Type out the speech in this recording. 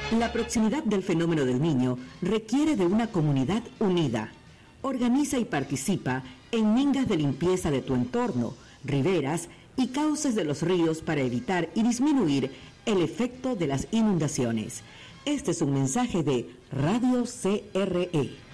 La proximidad del fenómeno del Niño requiere de una comunidad unida. Organiza y participa en mingas de limpieza de tu entorno, riberas y cauces de los ríos para evitar y disminuir el efecto de las inundaciones. Este es un mensaje de Radio CRE.